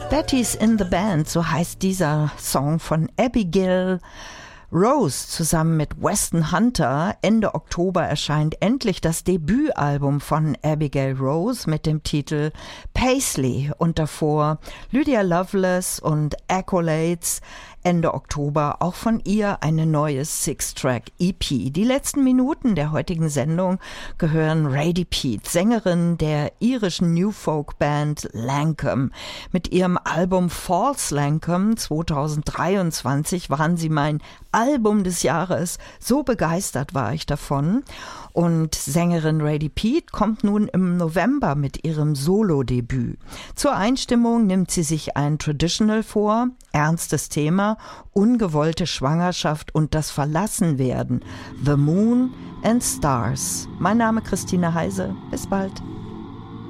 Betty's in the Band, so heißt dieser Song von Abigail Rose zusammen mit Weston Hunter. Ende Oktober erscheint endlich das Debütalbum von Abigail Rose mit dem Titel Paisley und davor Lydia Loveless und Accolades. Ende Oktober auch von ihr eine neue Six-Track-EP. Die letzten Minuten der heutigen Sendung gehören Radie Peat, Sängerin der irischen New Folk Band Lankum. Mit ihrem Album False Lankum 2023 waren sie mein Album des Jahres. So begeistert war ich davon. Und Sängerin Radie Peat kommt nun im November mit ihrem Solo-Debüt. Zur Einstimmung nimmt sie sich ein Traditional vor, ernstes Thema, ungewollte Schwangerschaft und das Verlassenwerden. The Moon and Stars. Mein Name Christine Heise. Bis bald.